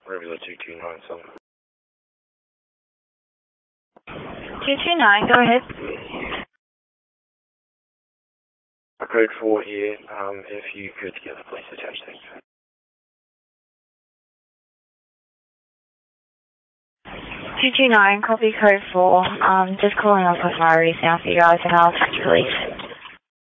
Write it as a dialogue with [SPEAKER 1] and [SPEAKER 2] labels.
[SPEAKER 1] Regular 2297.
[SPEAKER 2] 229, go ahead.
[SPEAKER 1] Code 4 here, if you could get the police attached, thanks.
[SPEAKER 2] 229, copy code 4. Just calling on for fire now for you guys and I'll touch police.